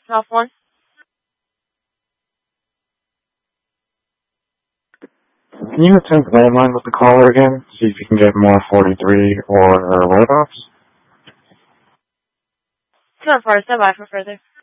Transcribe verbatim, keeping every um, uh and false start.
Off one. Can you attempt landline with the caller again? See if you can get more forty-three or her whereabouts? Come on, Forrest. Stand by for further.